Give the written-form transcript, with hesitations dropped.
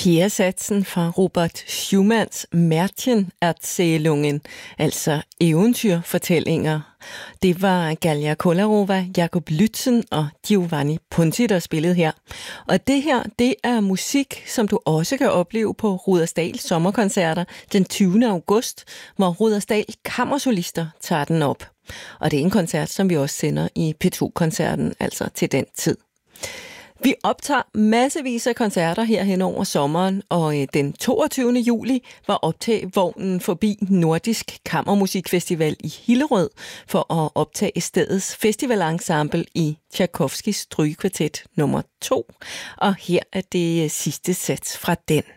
fjerde satsen fra Robert Schumanns Märchenerzählungen, altså eventyrfortællinger. Det var Galja Kolarova, Jakob Lützen og Giovanni Ponti, der spillede her. Og det her, det er musik, som du også kan opleve på Rudersdal Sommerkoncerter den 20. august, hvor Rudersdal Kammersolister tager den op. Og det er en koncert, som vi også sender i P2-koncerten, altså til den tid. Vi optager massevis af koncerter her hen over sommeren, og den 22. juli var optagvognen forbi Nordisk Kammermusikfestival i Hillerød for at optage stedets festivalensemble i Tchaikovskys Strygekvartet nummer 2. Og her er det sidste sats fra den.